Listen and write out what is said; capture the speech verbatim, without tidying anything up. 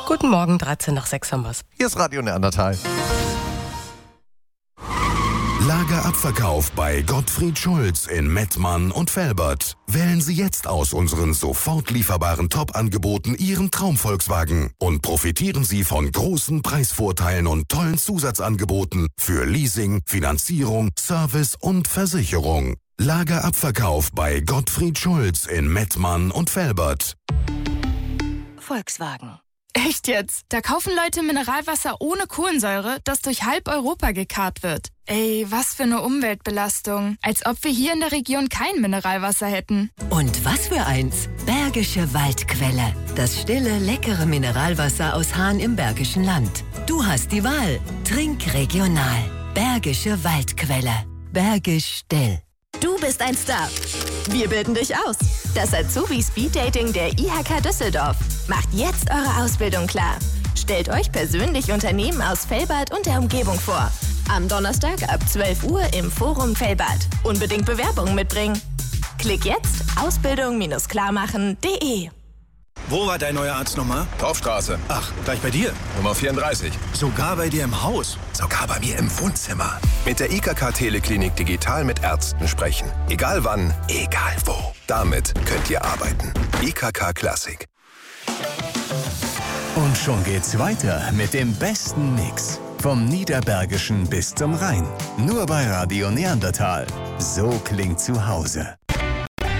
Guten Morgen, dreizehn nach sechs haben wir's. Hier ist Radio Neandertal. Lagerabverkauf bei Gottfried Schulz in Mettmann und Velbert. Wählen Sie jetzt aus unseren sofort lieferbaren Top-Angeboten Ihren Traum-Volkswagen und profitieren Sie von großen Preisvorteilen und tollen Zusatzangeboten für Leasing, Finanzierung, Service und Versicherung. Lagerabverkauf bei Gottfried Schulz in Mettmann und Velbert. Volkswagen. Echt jetzt? Da kaufen Leute Mineralwasser ohne Kohlensäure, das durch halb Europa gekarrt wird. Ey, was für eine Umweltbelastung. Als ob wir hier in der Region kein Mineralwasser hätten. Und was für eins? Bergische Waldquelle. Das stille, leckere Mineralwasser aus Hahn im Bergischen Land. Du hast die Wahl. Trink regional. Bergische Waldquelle. Bergisch still. Du bist ein Star. Wir bilden dich aus. Das Azubi Speed Dating der I H K Düsseldorf. Macht jetzt eure Ausbildung klar. Stellt euch persönlich Unternehmen aus Velbert und der Umgebung vor. Am Donnerstag ab zwölf Uhr im Forum Velbert. Unbedingt Bewerbungen mitbringen. Klick jetzt ausbildung klarmachen punkt de. Wo war dein neuer Arzt nochmal? Dorfstraße. Ach, gleich bei dir? Nummer vierunddreißig. Sogar bei dir im Haus? Sogar bei mir im Wohnzimmer. Mit der I K K Teleklinik digital mit Ärzten sprechen. Egal wann, egal wo. Damit könnt ihr arbeiten. I K K Classic. Und schon geht's weiter mit dem besten Mix. Vom Niederbergischen bis zum Rhein. Nur bei Radio Neandertal. So klingt zu Hause.